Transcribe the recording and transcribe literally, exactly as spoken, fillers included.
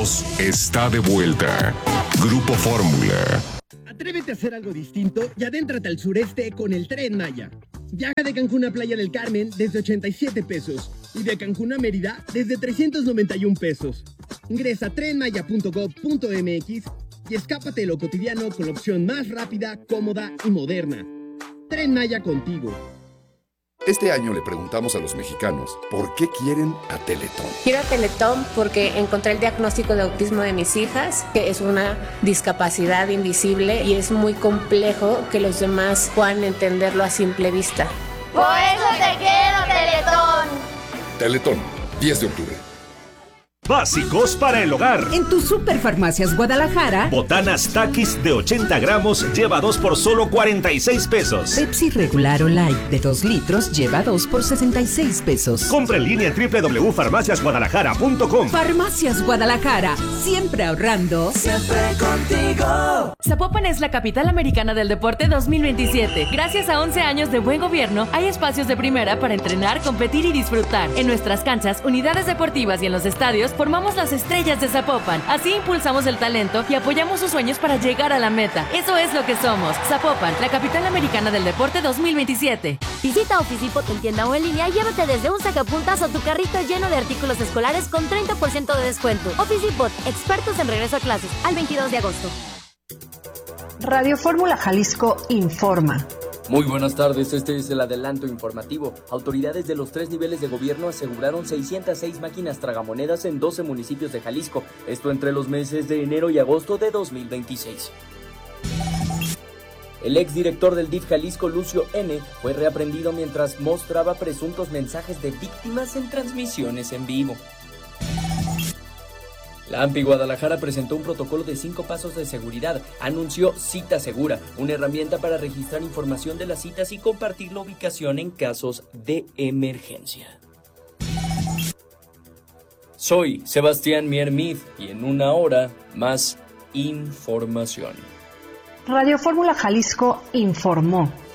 Unidos está de vuelta. Grupo Fórmula. Atrévete a hacer algo distinto y adéntrate al sureste con el Tren Maya. Viaja de Cancún a Playa del Carmen desde ochenta y siete pesos y de Cancún a Mérida desde trescientos noventa y un pesos. Ingresa a tren maya punto gob punto eme equis y escápate de lo cotidiano con la opción más rápida, cómoda y moderna. Tren Maya contigo. Este año le preguntamos a los mexicanos por qué quieren a Teletón. Quiero a Teletón porque encontré el diagnóstico de autismo de mis hijas, que es una discapacidad invisible y es muy complejo que los demás puedan entenderlo a simple vista. Por eso te quiero, Teletón. Teletón, diez de octubre. Básicos para el hogar. En tu Superfarmacias Guadalajara, botanas Takis de ochenta gramos lleva dos por solo cuarenta y seis pesos. Pepsi regular o light de dos litros lleva dos por sesenta y seis pesos. Compra en línea en doble u doble u doble u punto farmacias guadalajara punto com. Farmacias Guadalajara, siempre ahorrando, siempre contigo. Zapopan es la capital americana del deporte dos mil veintisiete. Gracias a once años de buen gobierno, hay espacios de primera para entrenar, competir y disfrutar. En nuestras canchas, unidades deportivas y en los estadios, formamos las estrellas de Zapopan. Así impulsamos el talento y apoyamos sus sueños para llegar a la meta. Eso es lo que somos. Zapopan, la capital americana del deporte dos mil veintisiete. Visita Oficipot en tienda o en línea y llévate desde un sacapuntas o tu carrito lleno de artículos escolares con treinta por ciento de descuento. Oficipot, expertos en regreso a clases, al veintidós de agosto. Radio Fórmula Jalisco informa. Muy buenas tardes, este es el adelanto informativo. Autoridades de los tres niveles de gobierno aseguraron seiscientas seis máquinas tragamonedas en doce municipios de Jalisco, esto entre los meses de enero y agosto de dos mil veintiséis. El exdirector del D I F Jalisco, Lucio N., fue reaprendido mientras mostraba presuntos mensajes de víctimas en transmisiones en vivo. La AMPI Guadalajara presentó un protocolo de cinco pasos de seguridad. Anunció Cita Segura, una herramienta para registrar información de las citas y compartir la ubicación en casos de emergencia. Soy Sebastián Miermid y en una hora más información. Radio Fórmula Jalisco informó.